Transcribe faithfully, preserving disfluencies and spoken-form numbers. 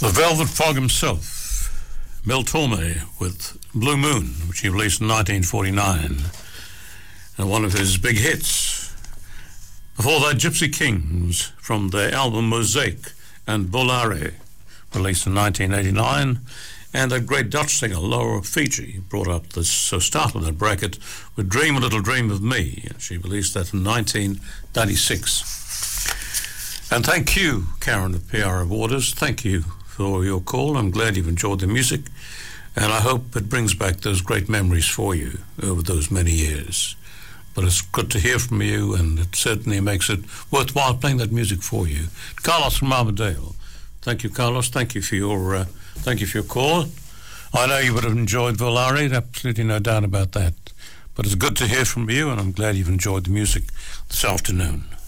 The Velvet Fog himself, Mel Torme, with Blue Moon, which he released in nineteen forty-nine, and one of his big hits. Before that, Gypsy Kings, from their album Mosaic and Volare, released in nineteen eighty-nine, and a great Dutch singer, Laura Fiji, brought up this, so started that bracket with Dream a Little Dream of Me. She released that in nineteen ninety-six. And thank you, Karen of P R of Waters. Thank you for your call. I'm glad you've enjoyed the music, and I hope it brings back those great memories for you over those many years. But it's good to hear from you, and it certainly makes it worthwhile playing that music for you. Carlos from Armadale. Thank you, Carlos. Thank you for your uh, thank you for your call. I know you would have enjoyed Volare, absolutely no doubt about that. But it's good to hear from you, and I'm glad you've enjoyed the music this afternoon.